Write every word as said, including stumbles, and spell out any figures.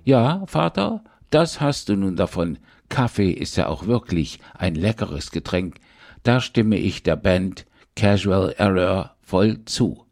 Ja, Vater, das hast du nun davon. Kaffee ist ja auch wirklich ein leckeres Getränk. Da stimme ich der Band Casual Error voll zu.